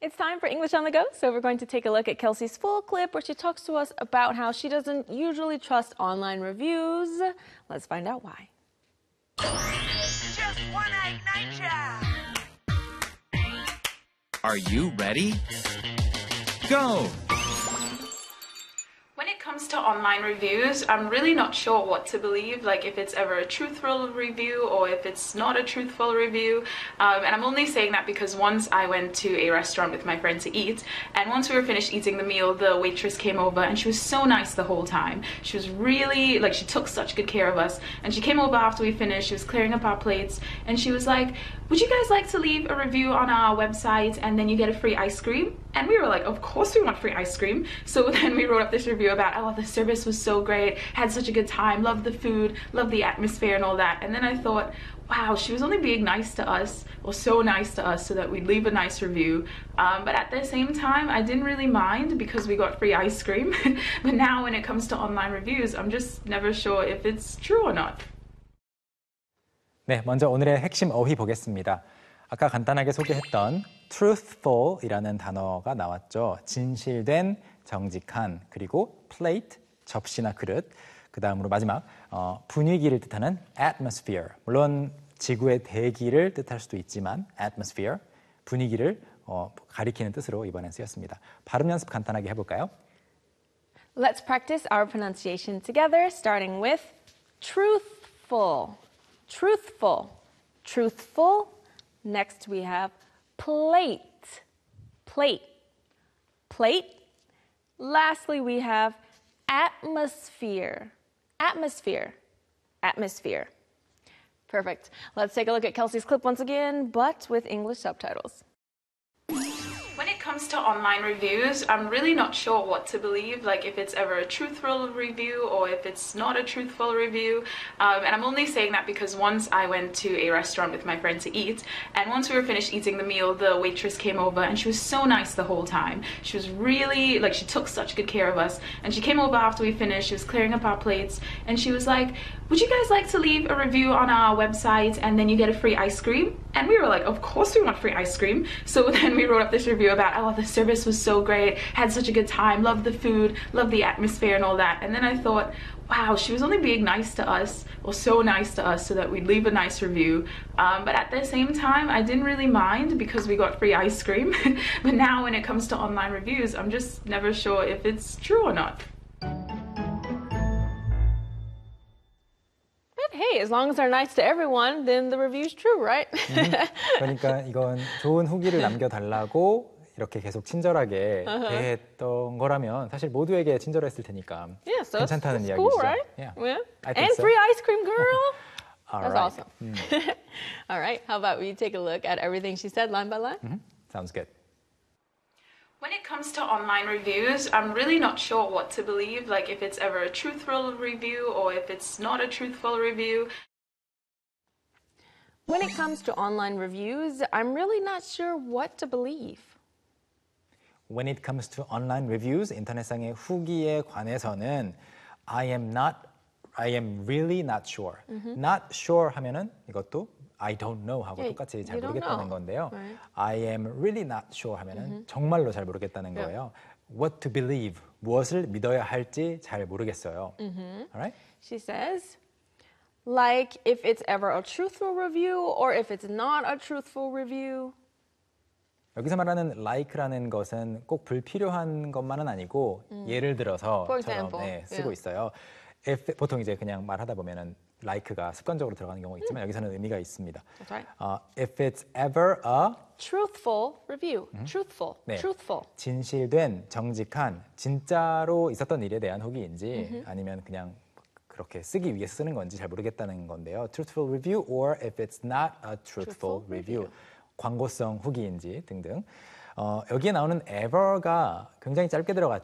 It's time for English on the Go, so we're going to take a look at Kelsey's full clip where she talks to us about how she doesn't usually trust online reviews. Let's find out why. Just one egg nature. Are you ready? Go! When it comes to online reviews, I'm really not sure what to believe, like if it's ever a truthful review or if it's not a truthful review. And I'm only saying that because once I went to a restaurant with my friend to eat, and once we were finished eating the meal, the waitress came over and she was so nice the whole time. She was really, like, she took such good care of us. And she came over after we finished, she was clearing up our plates, and she was like, would you guys like to leave a review on our website and then you get a free ice cream? And we were like, of course we want free ice cream. So then we wrote up this review about, oh, the service was so great, had such a good time, loved the food, loved the atmosphere and all that. And then I thought, wow, she was only being nice to us, or so nice to us so that we'd leave a nice review. But at the same time, I didn't really mind because we got free ice cream. But now when it comes to online reviews, I'm just never sure if it's true or not. 네, 먼저 오늘의 핵심 어휘 보겠습니다. 아까 간단하게 소개했던 truthful이라는 단어가 나왔죠. 진실된, 정직한, 그리고 plate, 접시나 그릇, 그 다음으로 마지막 분위기를 뜻하는 atmosphere. 물론 지구의 대기를 뜻할 수도 있지만 atmosphere, 분위기를 가리키는 뜻으로 이번엔 쓰였습니다. 발음 연습 간단하게 해볼까요? Let's practice our pronunciation together, starting with truthful. Truthful. Truthful. Next we have plate. Plate. Plate. Lastly we have atmosphere. Atmosphere. Atmosphere. Perfect. Let's take a look at Kelsey's clip once again, but with English subtitles. When it comes to online reviews, I'm really not sure what to believe, like if it's ever a truthful review or if it's not a truthful review. And I'm only saying that because once I went to a restaurant with my friend to eat, and once we were finished eating the meal, the waitress came over and she was so nice the whole time. She was really, like, she took such good care of us. And she came over after we finished, she was clearing up our plates, and she was like, would you guys like to leave a review on our website and then you get a free ice cream? And we were like, of course we want free ice cream. So then we wrote up this review about, oh, the service was so great, had such a good time, loved the food, loved the atmosphere and all that. And then I thought, wow, she was only being nice to us, or so nice to us so that we'd leave a nice review. But at the same time, I didn't really mind because we got free ice cream. But now when it comes to online reviews, I'm just never sure if it's true or not. Hey, as long as they're nice to everyone, then the review's true, right? 그러니까 이건 좋은 후기를 남겨달라고 이렇게 계속 친절하게 대했던 거라면 사실 모두에게 친절했을 테니까 Yeah, so 괜찮다는 it's 이야기죠. cool, right? Yeah. Yeah. I think And so. free ice cream, girl. All That's right. awesome. All right, how about we take a look at everything she said line by line? Sounds good. When it comes to online reviews, I'm really not sure what to believe, like if it's ever a truthful review or if it's not a truthful review. When it comes to online reviews, I'm really not sure what to believe. When it comes to online reviews, 인터넷상의 후기에 관해서는 I am really not sure. Not sure 하면은 이것도 I don't know 하고 똑같이 잘 모르겠다는 건데요. Right. I am really not sure 하면은 정말로 잘 모르겠다는 거예요. What to believe, 무엇을 믿어야 할지 잘 모르겠어요. Alright? She says, like if it's ever a truthful review or if it's not a truthful review. 여기서 말하는 like라는 것은 꼭 불필요한 것만은 아니고 예를 들어서처럼 쓰고 있어요. If, 보통 이제 그냥 말하다 보면은 like가 습관적으로 들어가는 경우가 있지만 여기서는 의미가 있습니다. That's right. If it's ever a Truthful review. Truthful. 네, Truthful. 진실된, 정직한, 진짜로 있었던 일에 대한 후기인지 아니면 그냥 그렇게 쓰기 위해서 쓰는 건지 잘 모르겠다는 건데요. Truthful review or if it's not a truthful review. 광고성 후기인지 등등. 여기에 나오는 ever가 굉장히 짧게 들어갔죠.